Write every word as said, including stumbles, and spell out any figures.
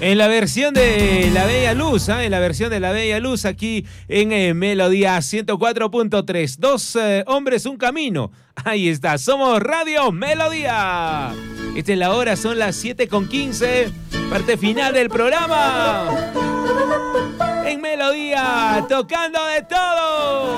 En la versión de La Bella Luz, ¿eh? en la versión de La Bella Luz, aquí en eh, Melodía ciento cuatro punto tres. Dos eh, hombres, un camino. Ahí está, somos Radio Melodía. Esta es la hora, son las siete con quince. Parte final del programa. En Melodía, tocando de todo.